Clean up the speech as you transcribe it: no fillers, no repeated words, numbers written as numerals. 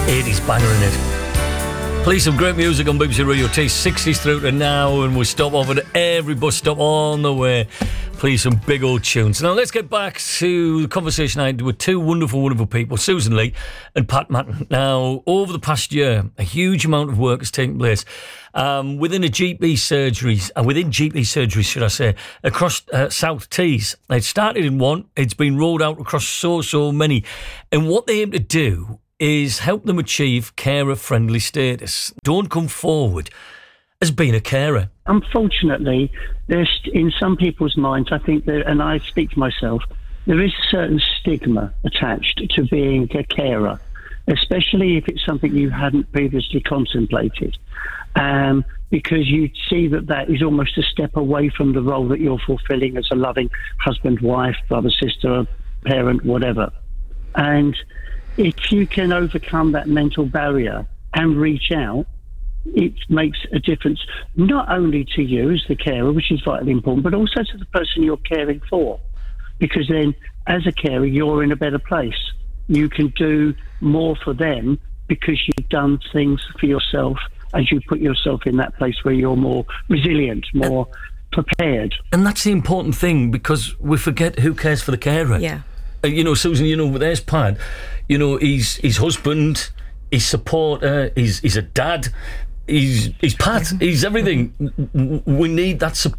80s banger in it. Play some great music on BBC Radio T, 60s through to now, and we'll stop off at every bus stop on the way. Play some big old tunes. Now let's get back to the conversation I had with two wonderful, wonderful people, Susan Lee and Pat Matton. Now, over the past year, a huge amount of work has taken place within GP surgeries, should I say, across South Tees. It started in one, it's been rolled out across so many. And what they aim to do is help them achieve carer-friendly status. Don't come forward as being a carer. Unfortunately, there's in some people's minds, I think, and I speak for myself, there is a certain stigma attached to being a carer, especially if it's something you hadn't previously contemplated, because you see that is almost a step away from the role that you're fulfilling as a loving husband, wife, brother, sister, parent, whatever. And if you can overcome that mental barrier and reach out, it makes a difference not only to you as the carer, which is vitally important, but also to the person you're caring for. Because then, as a carer, you're in a better place. You can do more for them because you've done things for yourself as you put yourself in that place where you're more resilient, more prepared. And that's the important thing, because we forget who cares for the carer. Yeah. Susan, there's Pat. He's his husband, his supporter, he's a dad, he's Pat, he's everything. We need that support.